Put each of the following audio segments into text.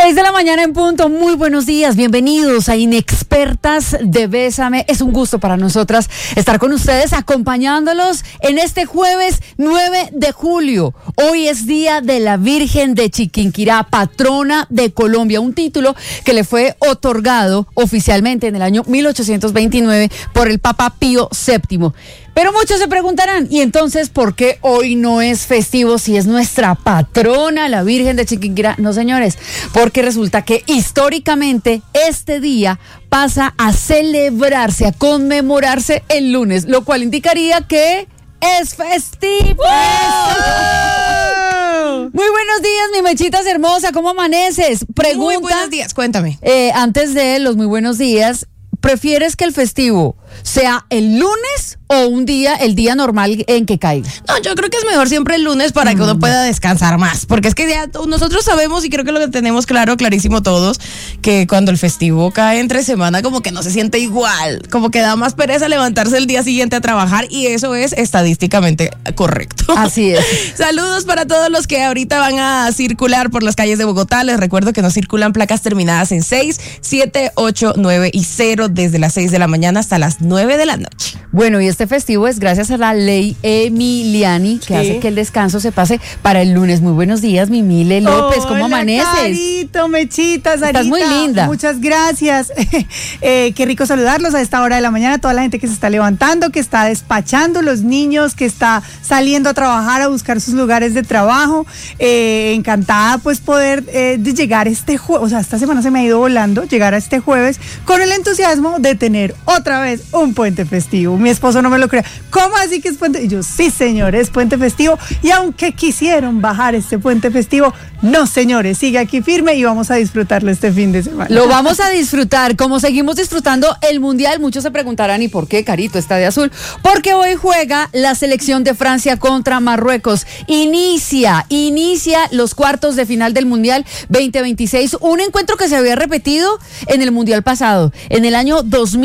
6 de la mañana en punto, muy buenos días, bienvenidos a Inexpertas de Bésame. Es un gusto para nosotras estar con ustedes acompañándolos en este jueves 9 de julio. Hoy es Día de la Virgen de Chiquinquirá, patrona de Colombia, un título que le fue otorgado oficialmente en el año 1829 por el Papa Pío VII. Pero muchos se preguntarán, ¿y entonces por qué hoy no es festivo si es nuestra patrona, la Virgen de Chiquinquirá? No, señores, porque resulta que históricamente este día pasa a celebrarse, a conmemorarse el lunes, lo cual indicaría que es festivo. Muy buenos días, mi mechitas hermosa, ¿cómo amaneces? Pregunta, muy buenos días, cuéntame. Antes de los muy buenos días, ¿prefieres que el festivo sea el lunes o el día normal en que caiga? No, yo creo que es mejor siempre el lunes para que uno pueda descansar más, porque es que ya nosotros sabemos y creo que lo que tenemos clarísimo todos, que cuando el festivo cae entre semana como que no se siente igual, como que da más pereza levantarse el día siguiente a trabajar y eso es estadísticamente correcto. Así es. Saludos para todos los que ahorita van a circular por las calles de Bogotá. Les recuerdo que no circulan placas terminadas en 6, 7, 8, 9 y 0 desde las 6 de la mañana hasta las 9 de la noche. Bueno, y este festivo es gracias a la ley Emiliani, que hace que el descanso se pase para el lunes. Muy buenos días, mi Mile López, ¿cómo amaneces? Carito, mechitas, Sarita. Estás muy linda. Muchas gracias. Qué rico saludarlos a esta hora de la mañana, toda la gente que se está levantando, que está despachando, los niños, que está saliendo a trabajar, a buscar sus lugares de trabajo. Encantada pues poder de llegar este jueves, o sea, esta semana se me ha ido volando, llegar a este jueves con el entusiasmo de tener otra vez un puente festivo. Mi esposo no me lo cree. ¿Cómo así que es puente? Y yo, sí, señor, es puente festivo. Y aunque quisieron bajar este puente festivo, no, señores, sigue aquí firme y vamos a disfrutarlo este fin de semana. Lo vamos a disfrutar, como seguimos disfrutando el Mundial. Muchos se preguntarán, ¿y por qué Carito está de azul? Porque hoy juega la selección de Francia contra Marruecos. Inicia los cuartos de final del Mundial 2026, un encuentro que se había repetido en el Mundial pasado, en el año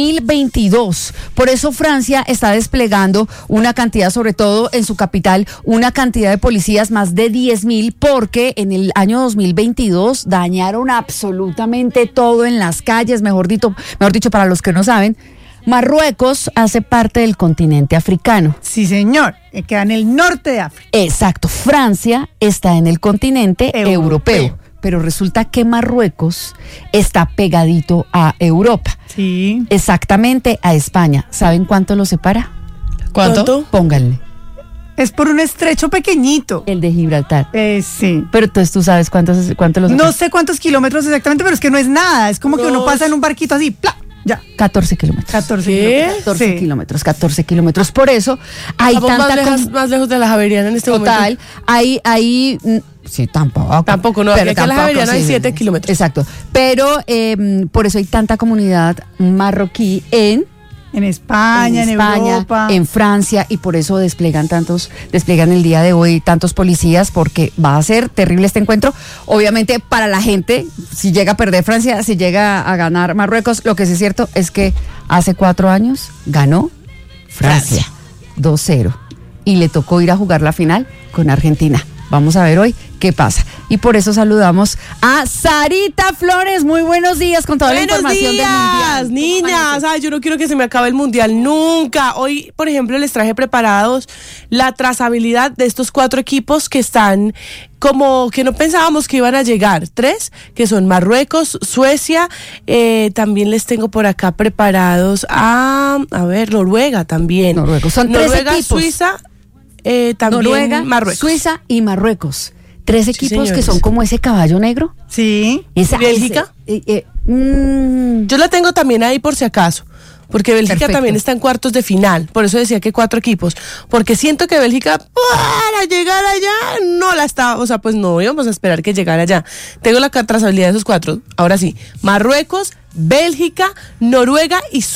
2022. Por eso Francia está desplegando una cantidad, sobre todo en su capital, una cantidad de policías, más de 10,000, porque en el año 2022 dañaron absolutamente todo en las calles. Mejor dicho, para los que no saben, Marruecos hace parte del continente africano. Sí, señor, queda en el norte de África. Exacto, Francia está en el continente europeo. Pero resulta que Marruecos está pegadito a Europa. Sí. Exactamente a España. ¿Saben cuánto lo separa? ¿Cuánto? Pónganle. Es por un estrecho pequeñito. El de Gibraltar. Sí. Pero entonces tú sabes cuánto lo separa. No sé cuántos kilómetros exactamente, pero es que no es nada. Es como que uno pasa en un barquito así, ¡plá! Ya. 14 kilómetros. 14 kilómetros. Por eso hay más lejos de la Javeriana en este momento. Total, hay sí, tampoco, no, pero aquí en la Javeriana hay 7 kilómetros. Exacto, pero por eso hay tanta comunidad marroquí en España, en Europa, en Francia, y por eso despliegan el día de hoy tantos policías, porque va a ser terrible este encuentro. Obviamente para la gente, si llega a perder Francia, si llega a ganar Marruecos, lo que sí es cierto es que hace 4 años ganó Francia 2-0 y le tocó ir a jugar la final con Argentina. Vamos a ver hoy qué pasa. Y por eso saludamos a Sarita Flores. Muy buenos días con toda la información del Mundial. Niñas, yo no quiero que se me acabe el Mundial nunca. Hoy, por ejemplo, les traje preparados la trazabilidad de estos 4 equipos que están como que no pensábamos que iban a llegar. 3, que son Marruecos, Suecia, también les tengo por acá preparados Noruega también. Son 3 equipos. Suiza, también Noruega, Marruecos. Suiza y Marruecos. 3 equipos, señores, que son como ese caballo negro. Sí. ¿Bélgica? Yo la tengo también ahí por si acaso, porque Bélgica Perfecto. también está en cuartos de final. Por eso decía que 4 equipos, porque siento que Bélgica para llegar allá no la está, o sea, pues no íbamos a esperar que llegara allá. Tengo la trazabilidad de esos 4. Ahora sí, Marruecos, Bélgica, Noruega y